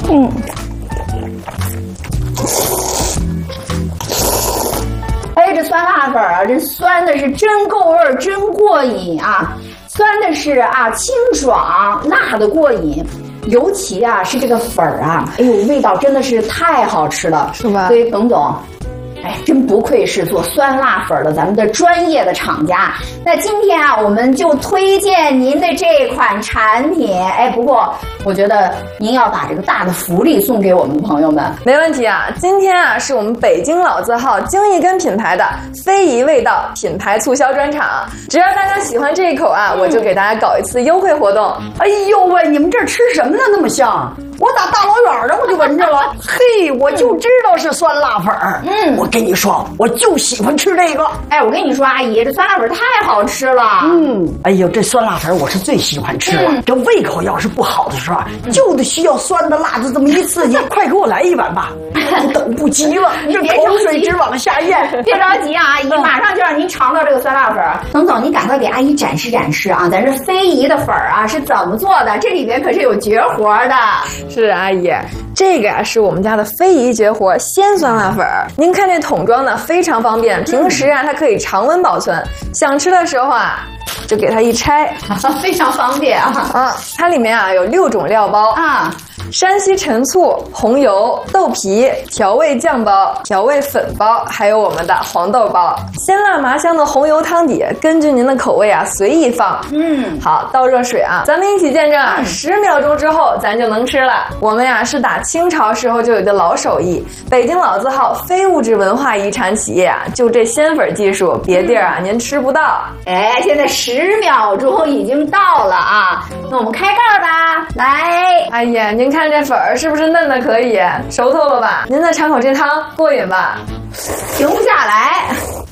哎，这酸辣粉啊，这酸的是真够味儿，真过瘾啊！酸的是啊清爽，辣的过瘾。尤其啊是这个粉儿啊，哎呦，味道真的是太好吃了， 是吧？ 所以耿总，哎，真不愧是做酸辣粉的咱们的专业的厂家。那今天啊，我们就推荐您的这款产品。哎，不过我觉得您要把这个大的福利送给我们朋友们。 没问题啊！今天啊，是我们北京老字号京一根品牌的非遗味道品牌促销专场。只要大家喜欢这一口啊，我就给大家搞一次优惠活动。 哎呦喂，你们这吃什么呢？那么香！我打大老远的我就闻着了，嘿，我就知道是酸辣粉儿。我跟你说，我就喜欢吃这个。 哎，我跟你说，阿姨，这酸辣粉太好吃了。 哎呦，这酸辣粉我是最喜欢吃了。这胃口要是不好的时候，就得需要酸的辣的这么一刺激。快给我来一碗吧，我等不及了，这口水直往下咽。 别着急啊，阿姨，马上就让您尝到这个酸辣粉。耿总，您赶快给阿姨展示展示啊，咱这非遗的粉啊是怎么做的？这里边可是有绝活的。 是阿姨，这个啊是我们家的非遗绝活鲜酸辣粉。您看这桶装的非常方便，平时啊它可以常温保存，想吃的时候啊就给它一拆， 非常方便啊。 它里面啊有6种料包啊。 山西陈醋、红油、豆皮、调味酱包、调味粉包，还有我们的黄豆包。鲜辣麻香的红油汤底，根据您的口味啊随意放。好，倒热水啊，咱们一起见证啊，10秒钟之后咱就能吃了。我们呀是打清朝时候就有的老手艺，北京老字号非物质文化遗产企业啊，就这鲜粉技术，别地儿啊您吃不到。 哎，现在10秒钟已经到了啊，那我们开盖吧，来。 哎呀，您看这粉儿是不是嫩的可以？熟透了吧？您再尝口这汤，过瘾吧？ 停不下来。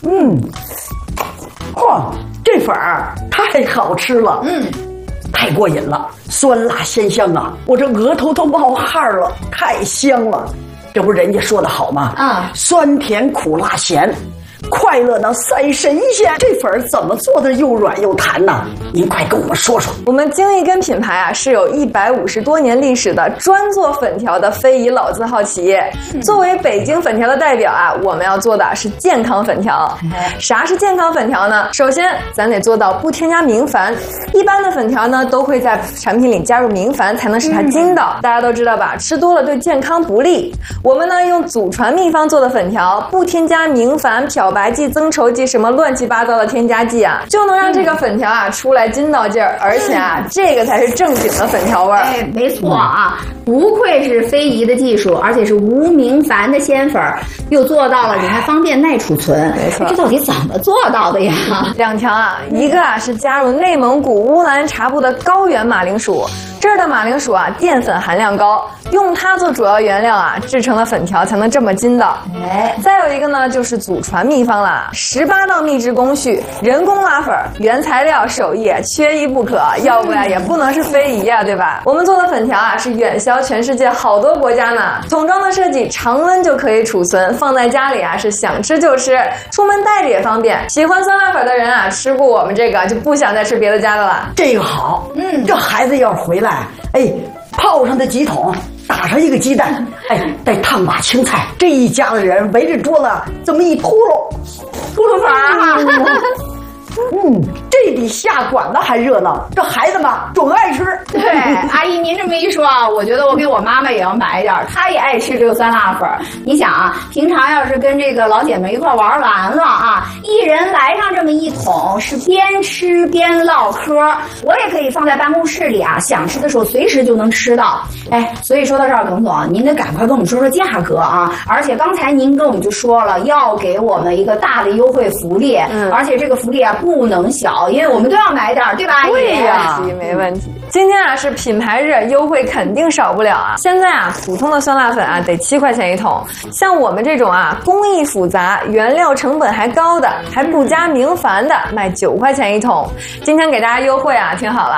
嚯，这粉儿太好吃了。太过瘾了，酸辣鲜香啊！我这额头都冒汗了，太香了。这不人家说的好吗？酸甜苦辣咸。快乐的赛神仙，这粉儿怎么做的又软又弹呢？您快跟我们说说。 我们京一根品牌啊是有150多年历史的专做粉条的非遗老字号企业。作为北京粉条的代表啊，我们要做的是健康粉条。啥是健康粉条呢？首先咱得做到不添加明矾。一般的粉条呢都会在产品里加入明矾，才能使它筋道。大家都知道吧，吃多了对健康不利。我们呢用祖传秘方做的粉条，不添加明矾、漂白剂、增稠剂什么乱七八糟的添加剂啊，就能让这个粉条啊出来筋道劲儿，而且啊这个才是正经的粉条味儿。 哎，没错啊，不愧是非遗的技术，而且是无明矾的鲜粉，又做到了你看方便耐储存。 没错， 这到底怎么做到的呀 ？2条啊，一个啊是加入内蒙古乌兰察布的高原马铃薯。这儿的马铃薯啊，淀粉含量高，用它做主要原料啊，制成的粉条才能这么筋道。再有一个呢，就是祖传秘方啦，18道秘制工序，人工拉粉，原材料手艺缺一不可，要不呀也不能是非遗啊，对吧？我们做的粉条啊，是远销全世界好多国家呢。桶装的设计，常温就可以储存，放在家里啊是想吃就吃，出门带着也方便。喜欢酸辣粉的人啊，吃过我们这个就不想再吃别的家的了。 这个好，这孩子要是回来，哎，泡上的几桶，打上一个鸡蛋，哎，再烫把青菜，这一家子人围着桌子这么一秃噜粉儿哈。 这比下馆子还热闹，这孩子们准爱吃。 对，阿姨您这么一说啊，我觉得我给我妈妈也要买一点，她也爱吃这个酸辣粉。你想啊，平常要是跟这个老姐妹一块玩完了啊，一人来上这么一桶，是边吃边唠嗑，我也可以放在办公室里啊，想吃的时候随时就能吃到。哎，所以说到这儿，耿总，您得赶快跟我们说说价格啊！而且刚才您跟我们就说了，要给我们一个大的优惠福利，而且这个福利啊不能小，因为我们都要买点，对吧？ 对呀，没问题。今天啊是品牌日，优惠肯定少不了啊！现在啊，普通的酸辣粉啊得7块钱一桶，像我们这种啊工艺复杂、原料成本还高的，还不加明矾的，卖9块钱一桶。今天给大家优惠啊，听好了。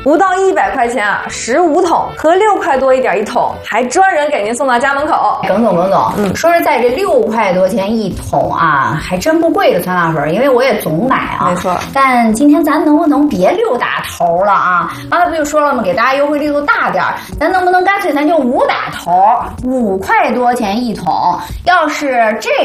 不到100块钱啊，15桶和6块多一点一桶，还专人给您送到家门口。 耿总，说实在，这6块多钱一桶啊，还真不贵的酸辣粉，因为我也总买啊。 没错。 但今天咱能不能别6打头了啊？刚才不就说了吗？给大家优惠力度大点，咱能不能干脆咱就5打头，5块多钱一桶？要是这